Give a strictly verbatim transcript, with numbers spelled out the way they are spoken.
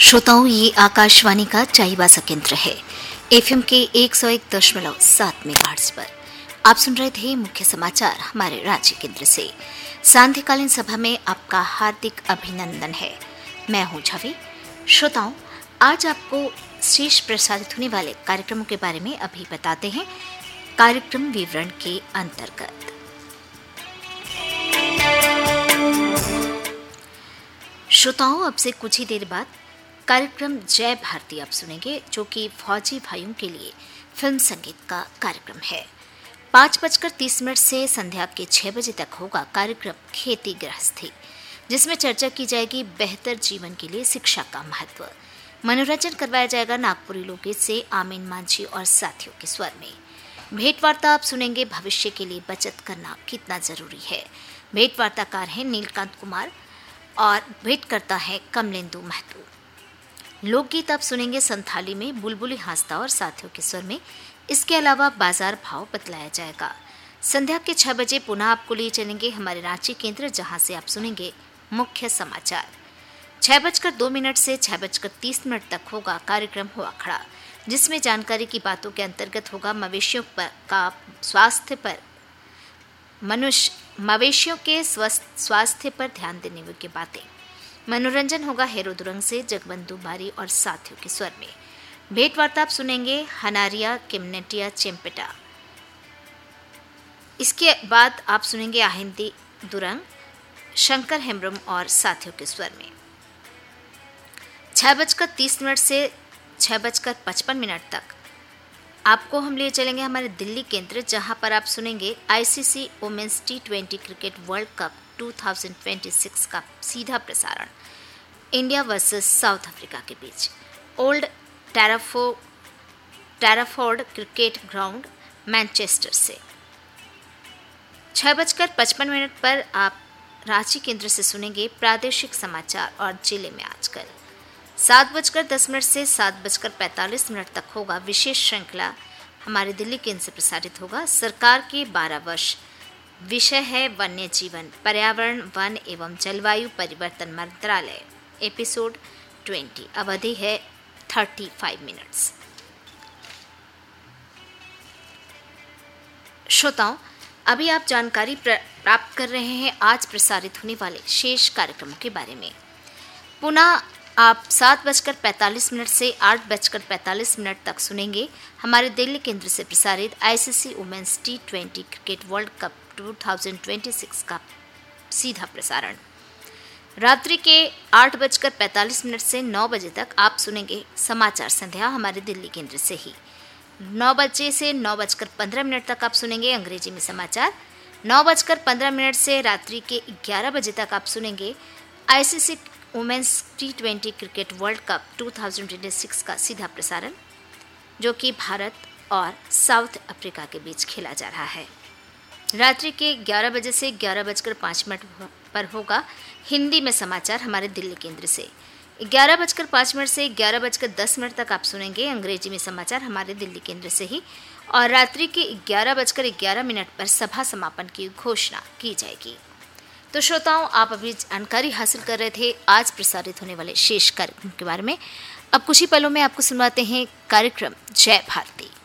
श्रोताओं, ये आकाशवाणी का चाईबासा केंद्र है। एफएम के एक सौ एक दशमलव सात मेगाहर्ट्ज पर आप सुन रहे थे मुख्य समाचार हमारे राज्य केंद्र से। सांध्यकालीन सभा में आपका हार्दिक अभिनंदन है। मैं हूं छवि। श्रोताओं, आज आपको शेष प्रसारित होने वाले कार्यक्रमों के बारे में अभी बताते हैं कार्यक्रम विवरण के अंतर्गत। श्रोताओं, अब से कुछ ही देर बाद कार्यक्रम जय भारती आप सुनेंगे, जो कि फौजी भाइयों के लिए फिल्म संगीत का कार्यक्रम है। पाँच बजकर तीस मिनट से संध्या के छह बजे तक होगा कार्यक्रम खेती गृहस्थी, जिसमें चर्चा की जाएगी बेहतर जीवन के लिए शिक्षा का महत्व। मनोरंजन करवाया जाएगा नागपुरी लोकगीत से आमीन मांझी और साथियों के स्वर में। भेंट वार्ता आप सुनेंगे भविष्य के लिए बचत करना कितना जरूरी है। भेंट वार्ताकार है नीलकांत कुमार और भेंट करता है कमलेंदु महतो। लोकगीत आप सुनेंगे संथाली में बुलबुली हांसदा और साथियों के स्वर में। इसके अलावा बाजार भाव बतलाया जाएगा। संध्या के छह बजे पुनः आपको लिए चलेंगे हमारे रांची केंद्र, जहां से आप सुनेंगे मुख्य समाचार। छह बजकर दो मिनट से छह बजकर तीस मिनट तक होगा कार्यक्रम हुआ खड़ा, जिसमें जानकारी की बातों के अंतर्गत होगा मवेशियों पर का स्वास्थ्य पर मनुष्य मवेशियों के स्वस्थ स्वास्थ्य पर ध्यान देने की बातें। मनोरंजन होगा हेरो दुरंग से जगबंधु बारी और साथियों के स्वर में। भेंट वार्ता आप सुनेंगे हनारिया किमनेटिया चेम्पेटा। इसके बाद आप सुनेंगे आहिंदी दुरंग शंकर हेम्ब्रम और साथियों के स्वर में। छह बजकर तीस मिनट से छह बजकर पचपन मिनट तक आपको हम लिए चलेंगे हमारे दिल्ली केंद्र, जहां पर आप सुनेंगे ICC women's T twenty cricket world cup दो हज़ार छब्बीस का सीधा प्रसारण इंडिया वर्सेस साउथ अफ्रीका के बीच ओल्ड टैराफो टैराफोर्ड क्रिकेट ग्राउंड मैनचेस्टर से। छह बजकर पचपन मिनट पर आप रांची केंद्र से सुनेंगे प्रादेशिक समाचार और जिले में आजकल। सात बजकर दस मिनट से सात बजकर पैंतालीस मिनट तक होगा विशेष श्रृंखला हमारे दिल्ली केंद्र से प्रसारित होगा। सरकार के बारह वर्ष, विषय है वन्य जीवन, पर्यावरण, वन एवं जलवायु परिवर्तन मंत्रालय। एपिसोड बीस, अवधि है पैंतीस मिनट्स। श्रोताओं, अभी आप जानकारी प्राप्त कर रहे हैं आज प्रसारित होने वाले शेष कार्यक्रमों के बारे में। पुनः आप सात बजकर पैंतालीस मिनट से आठ बजकर पैंतालीस मिनट तक सुनेंगे हमारे दिल्ली केंद्र से प्रसारित ICC women's T twenty cricket world cup दो हज़ार छब्बीस का सीधा प्रसारण। रात्रि के आठ बजकर पैंतालीस मिनट से नौ बजे तक आप सुनेंगे समाचार संध्या हमारे दिल्ली केंद्र से ही। नौ बजे से नौ बजकर पंद्रह मिनट तक आप सुनेंगे अंग्रेजी में समाचार। नौ बजकर पंद्रह मिनट से रात्रि के ग्यारह बजे तक आप सुनेंगे ICC women's T twenty cricket world cup दो हज़ार छब्बीस का सीधा प्रसारण, जो कि भारत और साउथ अफ्रीका के बीच खेला जा रहा है। रात्रि के ग्यारह बजे से ग्यारह बजकर पाँच मिनट पर होगा हिंदी में समाचार हमारे दिल्ली केंद्र से। ग्यारह बजकर पाँच मिनट से ग्यारह बजकर दस मिनट तक आप सुनेंगे अंग्रेजी में समाचार हमारे दिल्ली केंद्र से ही। और रात्रि के ग्यारह बजकर ग्यारह मिनट पर सभा समापन की घोषणा की जाएगी। तो श्रोताओं, आप अभी जानकारी हासिल कर रहे थे आज प्रसारित होने वाले शेष कार्यक्रम के बारे में। अब कुछ ही पलों में आपको सुनवाते हैं कार्यक्रम जय भारती।